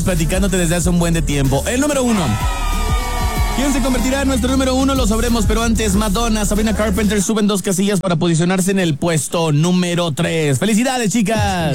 platicándote desde hace un buen de tiempo. El número 1. ¿Quién se convertirá en nuestro número 1? Lo sabremos, pero antes Madonna, Sabrina Carpenter suben 2 casillas para posicionarse en el puesto número 3. ¡Felicidades, chicas!